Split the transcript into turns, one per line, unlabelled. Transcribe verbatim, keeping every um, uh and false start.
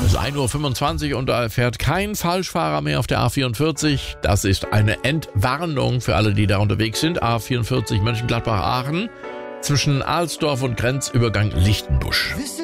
Es ist ein Uhr fünfundzwanzig und da fährt kein Falschfahrer mehr auf der A vierundvierzig. Das ist eine Entwarnung für alle, die da unterwegs sind. A vierundvierzig Mönchengladbach-Aachen zwischen Alsdorf und Grenzübergang Lichtenbusch.